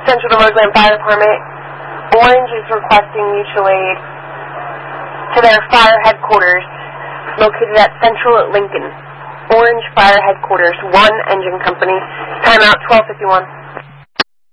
Central Roseland Fire Department. Orange is requesting mutual aid to their fire headquarters located at Central Lincoln. Orange Fire Headquarters, 1 Engine Company. Timeout 12:51.